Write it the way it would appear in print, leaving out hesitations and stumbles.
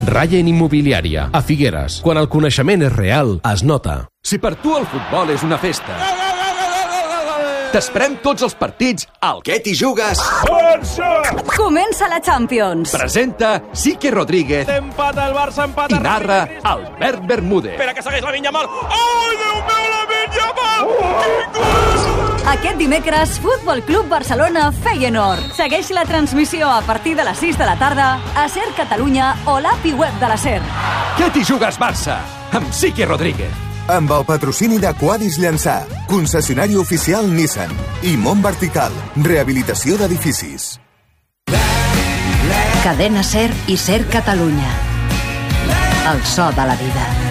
Ryan Immobiliària, a Figueres. Quan el coneixement és real, es nota. Si per tu el futbol és una festa, t'esperem tots els partits al Què t'hi jugues? Comença la Champions. Presenta Sique Rodríguez. Empata el Barça, empata. I narra Albert Bermúdez. Espera que segueix la Vinya Mal. Ai, Déu meu, la Vinya Mal! Aquest dimecres, Futbol Club Barcelona Feyenoord. Segueix la transmissió a partir de les 6 de la tarda a SER Catalunya o l'API web de la SER. Què t'hi jugues, Barça? Amb Sique Rodríguez. Amb el patrocini de Quadis Llançà, concessionari oficial Nissan i Mont Vertical, rehabilitació d'edificis. Cadena SER i SER Catalunya. El so de la vida.